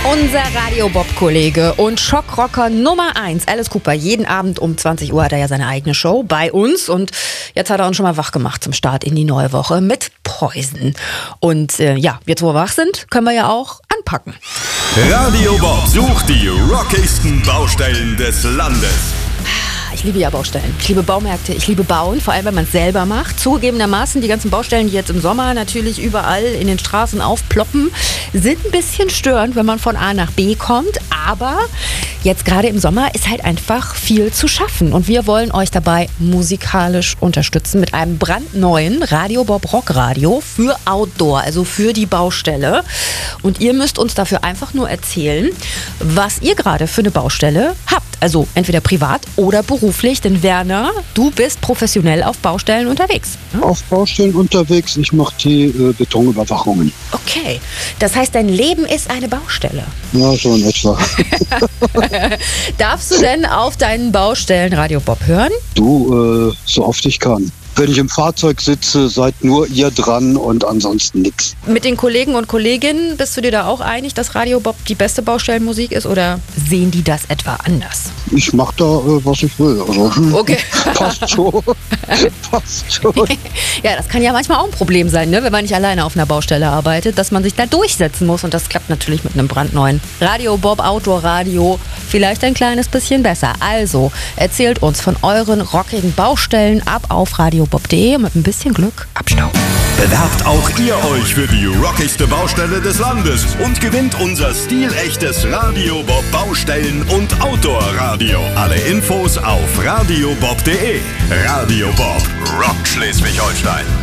Unser Radio-Bob-Kollege und Schockrocker Nummer 1, Alice Cooper. Jeden Abend um 20 Uhr hat er ja seine eigene Show bei uns. Und jetzt hat er uns schon mal wach gemacht zum Start in die neue Woche mit Poison. Und jetzt wo wir wach sind, können wir ja auch anpacken. Radio Bob sucht die rockigsten Baustellen des Landes. Ich liebe ja Baustellen. Ich liebe Baumärkte, ich liebe Bauen, vor allem wenn man es selber macht. Zugegebenermaßen, die ganzen Baustellen, die jetzt im Sommer natürlich überall in den Straßen aufploppen, sind ein bisschen störend, wenn man von A nach B kommt. Aber jetzt gerade im Sommer ist halt einfach viel zu schaffen. Und wir wollen euch dabei musikalisch unterstützen mit einem brandneuen Radio Bob Rock Radio für Outdoor, also für die Baustelle. Und ihr müsst uns dafür einfach nur erzählen, was ihr gerade für eine Baustelle habt. Also entweder privat oder beruflich, denn Werner, du bist professionell auf Baustellen unterwegs. Ne? Auf Baustellen unterwegs, ich mache die Betonüberwachungen. Okay, das heißt, dein Leben ist eine Baustelle? Ja, so in etwa. Darfst du denn auf deinen Baustellen Radio Bob hören? Du, so oft ich kann. Wenn ich im Fahrzeug sitze, seid nur ihr dran und ansonsten nichts. Mit den Kollegen und Kolleginnen bist du dir da auch einig, dass Radio Bob die beste Baustellenmusik ist, oder sehen die das etwa anders? Ich mach da, was ich will. Also, okay. Passt schon. Passt schon. Ja, das kann ja manchmal auch ein Problem sein, ne? Wenn man nicht alleine auf einer Baustelle arbeitet, dass man sich da durchsetzen muss. Und das klappt natürlich mit einem brandneuen Radio Bob Outdoor Radio vielleicht ein kleines bisschen besser. Also erzählt uns von euren rockigen Baustellen ab auf radiobob.de und mit ein bisschen Glück abstauben. Bewerbt auch ihr euch für die rockigste Baustelle des Landes und gewinnt unser stilechtes Radio Bob Baustellen- und Outdoor-Radio. Alle Infos auf radiobob.de. Radio Bob rockt Schleswig-Holstein.